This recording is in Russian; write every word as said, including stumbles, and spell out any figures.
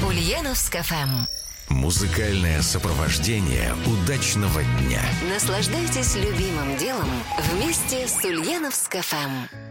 Ульяновск эф эм. Музыкальное сопровождение удачного дня. Наслаждайтесь любимым делом вместе с Ульяновск эф эм.